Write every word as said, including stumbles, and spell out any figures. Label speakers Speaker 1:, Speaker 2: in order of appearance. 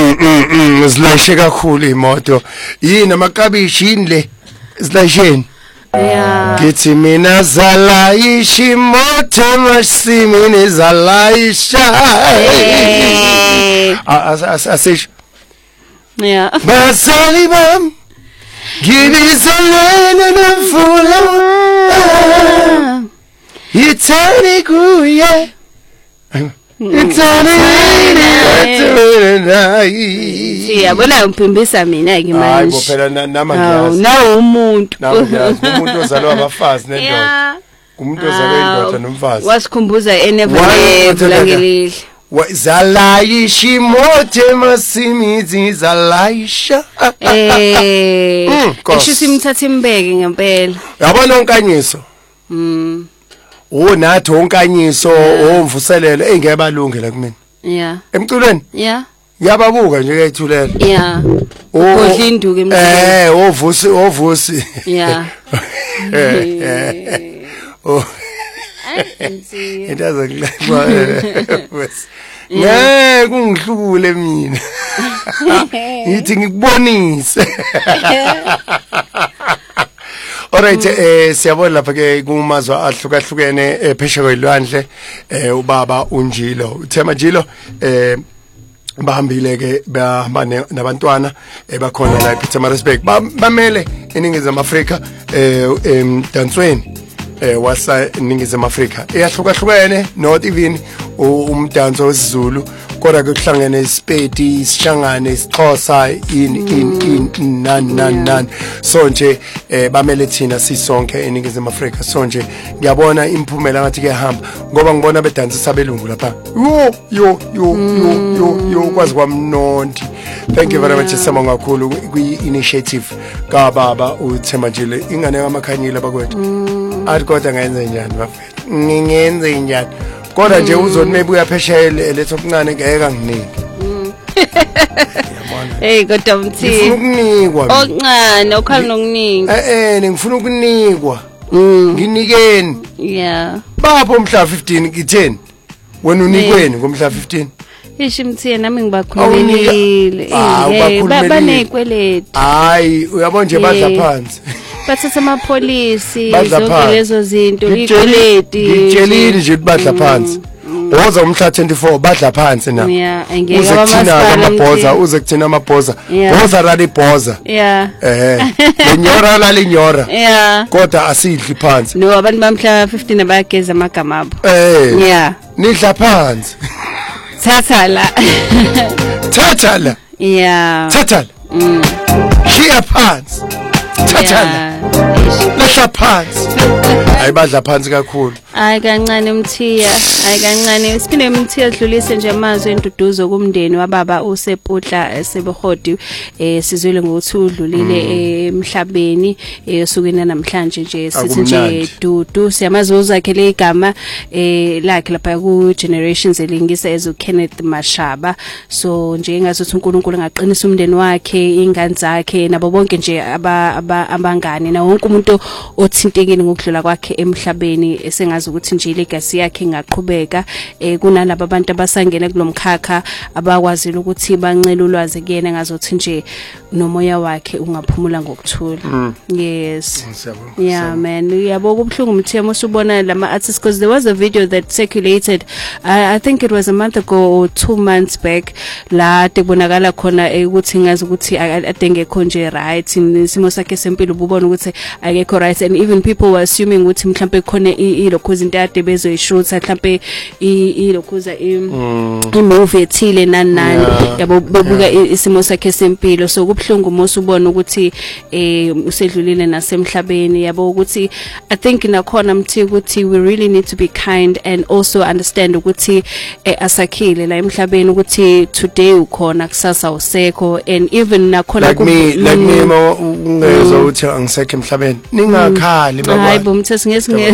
Speaker 1: Zilayishe kakhulu imoto. Yini amakabishi yini le? Zilayisheni.
Speaker 2: Yeah.
Speaker 1: Githi mina zalayisha imoto masimini zalayisha. Asisho.
Speaker 2: Yeah.
Speaker 1: Basali bam. Gibizalena nafula. Itani kuye. Itani
Speaker 2: siyabona umphimbisa mina ke manje.
Speaker 1: Hayi bo phela nama ngiyazi.
Speaker 2: Nawo umuntu.
Speaker 1: Nama ngiyazi umuntu ozalwa abafazi nendoda. Umuntu ozalwa indoda nomfazi.
Speaker 2: Wasikhumbuza enever ngelile.
Speaker 1: Zalayisha imoto masimizi zalayisha.
Speaker 2: Eh. Esho simthatha imbeke ngempela.
Speaker 1: Yabona onkanyiso.
Speaker 2: Mm.
Speaker 1: O nathi onkanyiso omvuselelo engebalungela kumina.
Speaker 2: Yeah.
Speaker 1: Emculweni?
Speaker 2: Yeah.
Speaker 1: Yababuka nje kayithulela.
Speaker 2: Yeah. Kodla induku emculweni.
Speaker 1: Eh, ovusi ovusi.
Speaker 2: Yeah.
Speaker 1: Oh. It doesn't like ne kungihlule mina. Ngithi ngikubonise. Alright, eh siyabona lapha ke kumazwa ahlukahlukene phesheya kwelwandle eh ubaba uNjilo. uThema Jilo eh bahambile ke bahamba nabantwana ebakhona la ePietermaritzburg bamele eningizimu Afrika eh emdansweni eh wasa eningizimu Afrika eyahlukahlukene not even umdanso wesiZulu kodwa ke kuhlangene iSpedi isishangane isiXhosa in in in nan nan nan so nje eh bamele thina sisonke eningizimu Afrika so nje ngiyabona imphumela ngathi kuyahamba ngoba ngibona bedansisa belungu lapha yo yo yo yo yo yo kwazi kwamnondi. Thank you very much Sibonga kakhulu kwi initiative ka baba uThema Jilo ingane yamakhanyile bakwethu athi kodwa ngayenza njani bafethu ngingenze njani kodwa nje uzoni maybe uyaphesheya letho okuncane ngeke nginike.
Speaker 2: Hey kodwa mthi
Speaker 1: ukunikwa
Speaker 2: okuncane okhali nokuningi
Speaker 1: eh eh ngifuna ukunikwa nginikeni
Speaker 2: yeah
Speaker 1: bapho mhla fifteen ngitheni wena unikweni ngomhla fifteen
Speaker 2: Isho mthi nami ngibakhulumile eh banekweleti
Speaker 1: hayi uyabona nje badla phansi
Speaker 2: bathatha amapolisi zonke lezo zinto ikweleti
Speaker 1: ngitshelile nje badla phansi woza umhla twenty-four badla phansi na
Speaker 2: yeah engeke
Speaker 1: wamasipala amabhoza uze kuthina amabhoza woza rally bhoza
Speaker 2: yeah
Speaker 1: eh lenyora la lenyora
Speaker 2: yeah
Speaker 1: kodwa asidli phansi
Speaker 2: no abantu bamhla fifteen abayageza amagama abo
Speaker 1: eh
Speaker 2: yeah
Speaker 1: nidla phansi
Speaker 2: thatha la
Speaker 1: thatha la
Speaker 2: yeah
Speaker 1: thatha
Speaker 2: mm
Speaker 1: here phansi thatha la lahla phansi ayibadla phansi kakhulu
Speaker 2: Hayi kancane Mthiya, hayi kancane siphinde Mthiya adlulise nje amazwi enduduzo kumndeni wababa uSeputla Sebehodi eh sizwele ngokuthi udlulile emhlabeni esukeni namhlanje nje sithi nje dudu siyamazuza akhe le igama eh lakhe lapha ku generations elingisa ezu Kenneth Mashaba so nje ngazothi uNkulunkulu ngaqinisa umndeni wakhe ingane zakhe nabo bonke nje aba abangane na wonke umuntu othintekeni ngokudlula kwakhe emhlabeni esengazi ukuthi nje legacy yakhe ingaqhubeka eh kunalabo abantu abasangena kulomkhakha abakwazi ukuthi bancela ulwazi kuyena ngazothi nje nomoya wakhe ungaphumula ngokuthula. mm. Yes yeah man uyabo kubhlungu Mthiya usubona lama artists because there was a video that circulated I, I think it was a month ago or two months back la tekubonakala khona ukuthi ngazi ukuthi adengekho nje right isimo sakhe sempilo ubona ukuthi akekho right and even people were assuming ukuthi mhlambe khona ilokho izinto ade bezoyishutha mhlambe ilokhuza imovie ethile nani nani yabo bebuka isimo sakhe sempilo so kubhlungu mose ubona ukuthi eh usedlulile nasemhlabeni yabo ukuthi I think nakhona Mthi ukuthi we really need to be kind and also understand ukuthi asakhile la emhlabeni ukuthi today ukhona kusasa usekho and even nakhona
Speaker 1: like me like me ungezwe ukuthi angisekho emhlabeni ningakhali baba
Speaker 2: hayi bo Mthi singeke